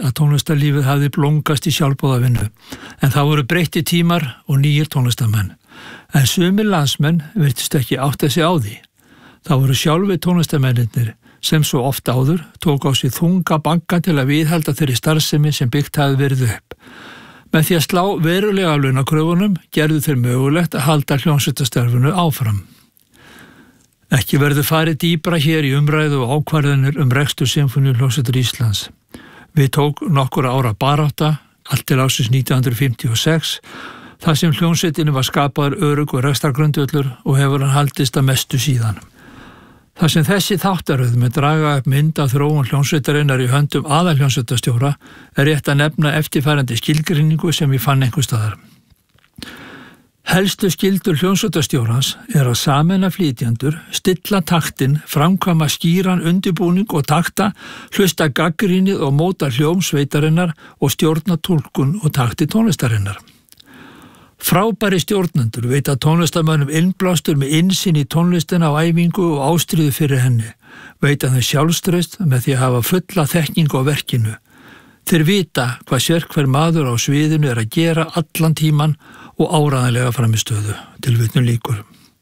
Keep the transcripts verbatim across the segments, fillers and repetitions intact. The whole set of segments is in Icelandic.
að tónlistarlífið hafði blómgast í sjálfboðavinnu, en það voru breytti tímar og nýjir tónlistarmenn. En sumir landsmenn virtust ekki átta sig á því. Það voru sjálfi tónlistarmennirnir sem svo oft áður tók á sig þunga banka til að viðhalda þeirri starfsemi sem byggt hafði verið upp. Með því að slá verulega af launakröfunum gerðu þeir mögulegt að halda hljómsveitastarfinu áfram. Ekki verður farið dýpra hér í umræðu og ákvarðanir um rekstur Sinfóníuhljómsveitar Íslands. Við tók nokkur ára barátta, allt til ársins nítján hundruð fimmtíu og sex, þar sem hljómsveitinu var skapaður örugg og rekstrargrundvöllur og hefur hann haldist að mestu síðan. Þar sem þessi þáttaröð með draga upp mynd af þróun hljómsveitarinnar í höndum aðalhljómsveitarstjóra er rétt að nefna eftirfærandi skilgreiningu sem ég fann einhvers staðar. Helstu skildur hljómsveitarstjórans er að sameina flytjendur, stilla taktinn, framkvæma skýran undirbúning og takta, hlusta gagnrýnið og móta hljómsveitarinnar og stjórna túlkun og takti tónlistarinnar. Frábæri stjórnendur veita tónlistarmönnum innblástur með innsýn í tónlistina á æfingu og ástríðu fyrir henni, veita þeim sjálfstraust með því að hafa fulla þekkingu á verkinu. Þeir vita hvað sérhver maður á sviðinu er að gera allan tíman og áræðanlega framistöðu, tilvitnun lýkur.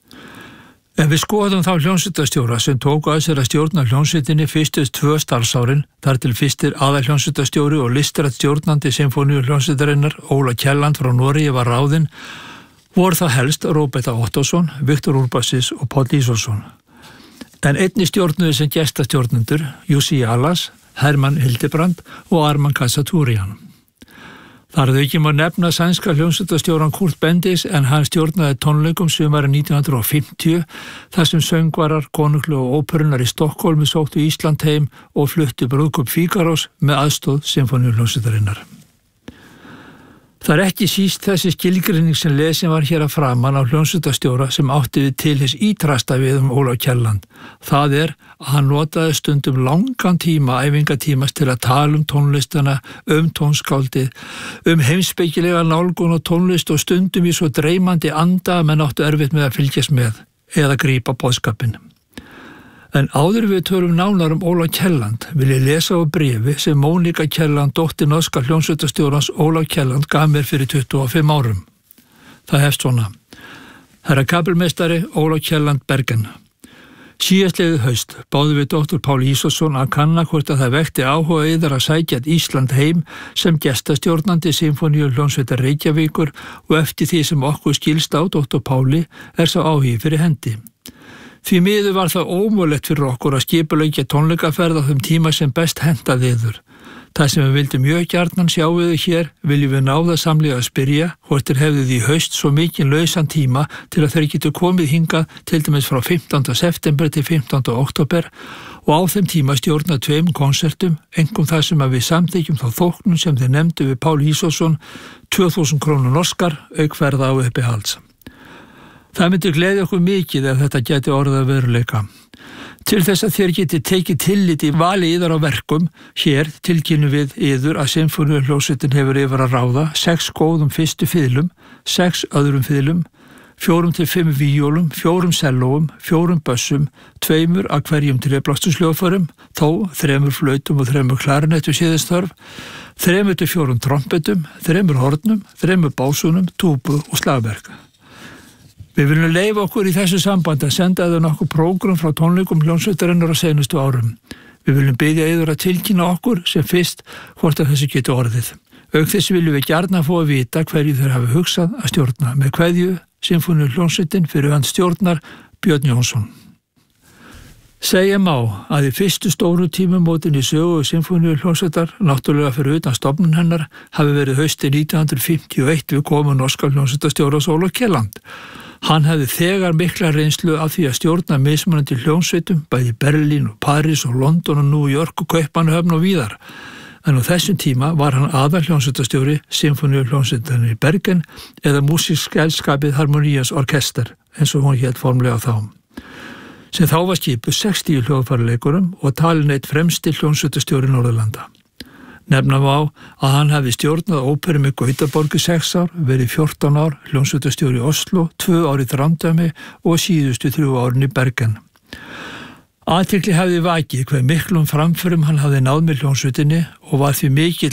Ef við skoðum þá hljómsveitarstjóra sem tóku að sér að stjórna hljómsveitinni fyrstust tvö starfsárin, þar til fyrstir aðalhljómsveitarstjóri og listrænt stjórnandi Sinfóníuhljómsveitarinnar Óla Kielland frá Noregi var ráðinn, voru það helst Róberta Ottosson, Viktor Urbassis og Páll Ísólfsson. En einnig stjórnuðu sem gestastjórnendur Jussi Jalas, Hermann Hildebrand og Arman Khachaturian. Þar þau ekki má nefna sænska hljómsveitarstjóran Kurt Bendis en hann stjórnaði tónleikum sumarið nítján hundruð fimmtíu þar sem söngvarar, konunglu og óperunar í Stokkólmi sóttu Ísland heim og fluttu brúðkaup Fígarós með aðstoð Sinfóníuhljómsveitarinnar. Það er ekki síst þessi skilgreining sem lesin var hér að framan á hljómsveitarstjóra sem átti við til þess ítrasta við um Óla Kielland. Það er að hann notaði stundum langan tíma, æfingatímas til að tala um tónlistana, um tónskáldið, um heimspekilega nálgun og tónlist og stundum í svo dreymandi anda að menn áttu erfitt með að fylgjast með eða grípa boðskapinn. En áður við tölum nánar um Óla Kielland vil ég lesa á bréfi sem Mónika Kielland, dóttir norska hljómsveitarstjórans Óla Kielland, gaf mér fyrir tuttugu og fimm árum. Það hefst svona. Herra kapelmeistari Óla Kielland Bergen. Síðastliðið haust báðu við doktor Páll Ísólfsson að kanna hvort að það vekti áhuga yðar að sækja Ísland heim sem gestastjórnandi Sinfóníuhljómsveitar Reykjavíkur og eftir því sem okkur skilst á doktor Páli er sá áhugi fyrir hendi. Því miður var það ómögulegt fyrir okkur að skipuleggja tónleikaferð á þeim tíma sem best hentaði yður. Það sem við vildum mjög gjarnan sjá við hér viljum við náðasamlega að spyrja hvort þeir hefðu því haust svo mikinn lausan tíma til að þeir getur komið hingað til dæmis frá fimmtánda september til fimmtánda október og á þeim tíma stjórna tveim konsertum, einkum það sem að við samþykjum þá þóknun sem þeir nefndu við Páll Ísólfsson, tvö þúsund krónur norskar, auk ferða á uppihalds. Það myndi gleðja okkur mikið ef þetta geti orðið að veruleika. Til þess að þér geti tekið tillit í vali yðar á verkum, hér tilkynnum við yður að Sinfóníuhljómsveitin hefur yfir að ráða sex góðum fyrstu fiðlum, sex öðrum fiðlum, fjórum til fimm víólum, fjórum sellóum, fjórum bössum, tveimur að hverjum tréblástusljóðfærum, þó þremur flautum og þremur klarinettu síðastörf, þremur til fjórum trompetum, þremur hornum, þremur básunum, túbu og slagverk. Við viljum leyfa okkur í þessu sambandi að senda þau nokkuð prógram frá tónleikum hljómsveitarinnar á seinustu árum. Við viljum biðja yður að tilkynna okkur sem fyrst hvort að þessu getur orðið. Auk þess viljum við gjarna fá að vita hverju þeir hafi hugsað að stjórna með kveðju Sinfóníuhljómsveitin fyrir hönd stjórnar Björn Jónsson. Segja má að í fyrstu stóru tímamótin í sögu Sinfóníuhljómsveitar, náttúrulega fyrir utan stofnun hennar, hafi verið haustið nítján hundruð fimmtíu og eitt við komu norska hljómsveitarstjórans Óla Kielland. Hann hefði þegar mikla reynslu af því að stjórna mismunandi hljómsveitum bæði Berlín og París og London og New York og Kaupmannahöfn og víðar. En á þessum tíma var hann aðalhljómsveitarstjóri Sinfóníuhljómsveitarinnar í Bergen eða músíkselskapið Harmonías Orkester, eins og hún hét formlega þá. Sem þá var skipuð sextíu hljóðfæraleikurum og talin eitt fremsti hljómsveitarstjóri Norðurlanda. Nefna má að hann hafi stjórnað óperu með Gautaborg í sex ár, verið fjórtán ár, hljómsveitarstjóri í Oslo, tvö ár í Þrándheimi og síðustu þrjú árin í Bergen. Athygli hafði vakið hve miklum framförum hann hafði náð með hljómsveitinni og var því mikill